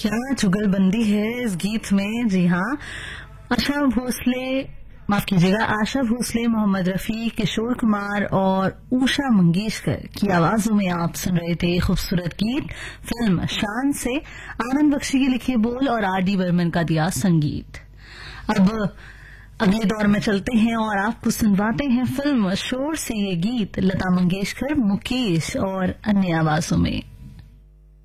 क्या जुगलबंदी है इस गीत में। जी हाँ, आशा भोसले, माफ कीजिएगा, आशा भोसले, मोहम्मद रफी, किशोर कुमार और उषा मंगेशकर की आवाजों में आप सुन रहे थे खूबसूरत गीत फिल्म शान से। आनंद बख्शी के लिखे बोल और R.D. बर्मन का दिया संगीत। अब अगले दौर में चलते हैं और आपको सुनवाते हैं फिल्म शोर से ये गीत लता मंगेशकर, मुकेश और अन्य आवाजों में।